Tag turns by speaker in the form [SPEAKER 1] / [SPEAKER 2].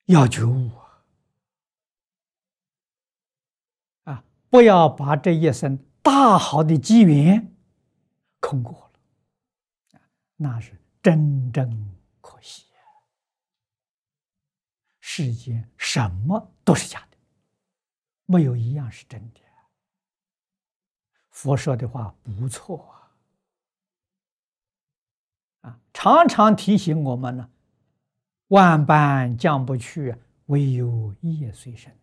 [SPEAKER 1] 要觉悟啊！不要把这一生大好的机缘空过了，那是真正可惜。世间什么都是假的，没有一样是真的。佛说的话不错常常提醒我们呢，万般将不去，唯有业随身。